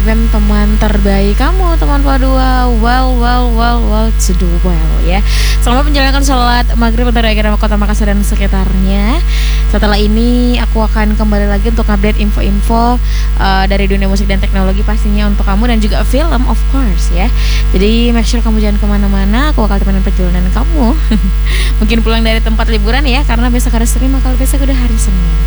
FM, teman terbaik kamu, teman Padua. Well, to do well ya. Selamat menjalankan sholat maghrib untuk daerah kota Makassar dan sekitarnya. Setelah ini aku akan kembali lagi untuk update info-info dari dunia musik dan teknologi pastinya untuk kamu, dan juga film of course ya. Jadi make sure kamu jangan kemana-mana, aku bakal temenin perjalanan kamu. Mungkin pulang dari tempat liburan ya, karena besok hari Senin, maka besok udah hari Senin.